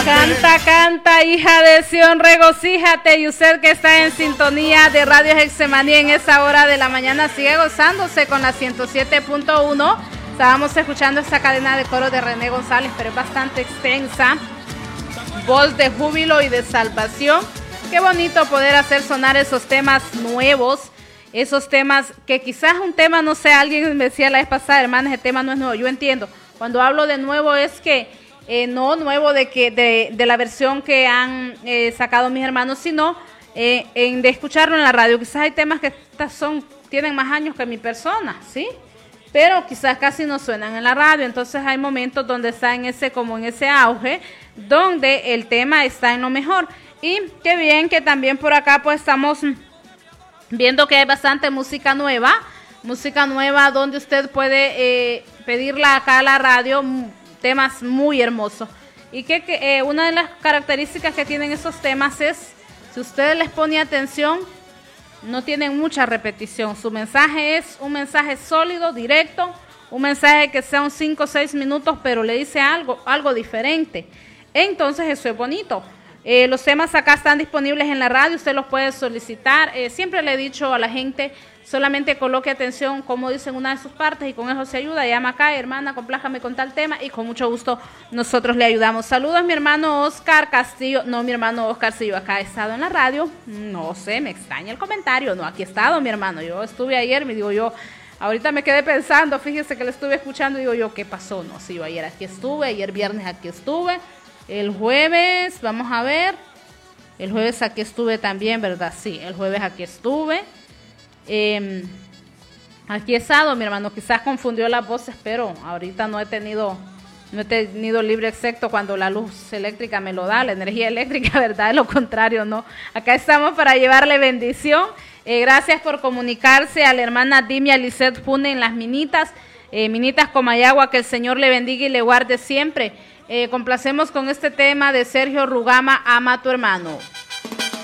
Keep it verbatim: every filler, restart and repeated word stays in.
Canta, canta, hija de Sión, regocíjate. Y usted que está en sintonía de Radio Getsemaní en esa hora de la mañana, sigue gozándose con la ciento siete punto uno. Estábamos escuchando esta cadena de coro de René González, pero es bastante extensa. Voz de júbilo y de salvación. Qué bonito poder hacer sonar esos temas nuevos, esos temas que quizás un tema, no sé, alguien me decía la vez pasada, hermana, ese tema no es nuevo. Yo entiendo. Cuando hablo de nuevo es que eh, no nuevo de que de, de la versión que han eh, sacado mis hermanos, sino eh, en, de escucharlo en la radio. Quizás hay temas que son tienen más años que mi persona, ¿sí? Pero quizás casi no suenan en la radio. Entonces hay momentos donde está en ese, como en ese auge, donde el tema está en lo mejor. Y qué bien que también por acá pues estamos viendo que hay bastante música nueva, música nueva donde usted puede eh, pedirla acá a la radio, temas muy hermosos. Y que, que eh, una de las características que tienen esos temas es, si usted les pone atención, no tienen mucha repetición. Su mensaje es un mensaje sólido, directo, un mensaje que sea un cinco o seis minutos, pero le dice algo, algo diferente. Entonces eso es bonito. Eh, los temas acá están disponibles en la radio, usted los puede solicitar. Eh, siempre le he dicho a la gente, solamente coloque atención, como dice en una de sus partes, y con eso se ayuda. Llama acá, hermana, complájame con tal tema, y con mucho gusto nosotros le ayudamos. Saludos, mi hermano Oscar Castillo. No, mi hermano Oscar, si yo acá he estado en la radio, no sé, me extraña el comentario. No, aquí he estado, mi hermano. Yo estuve ayer, me digo yo, ahorita me quedé pensando, fíjese que le estuve escuchando, y digo yo, ¿qué pasó? No, si yo ayer aquí estuve, ayer viernes aquí estuve. El jueves, vamos a ver, el jueves aquí estuve también, ¿verdad? Sí, el jueves aquí estuve. Eh, aquí he estado, mi hermano, quizás confundió las voces, pero ahorita no he tenido, no he tenido libre excepto cuando la luz eléctrica me lo da, la energía eléctrica, ¿verdad? De lo contrario, no. Acá estamos para llevarle bendición. Eh, gracias por comunicarse a la hermana Dimia Lisset Pune en Las Minitas, eh, Minitas Comayagua, que el Señor le bendiga y le guarde siempre. Eh, complacemos con este tema de Sergio Rugama, Ama a tu hermano.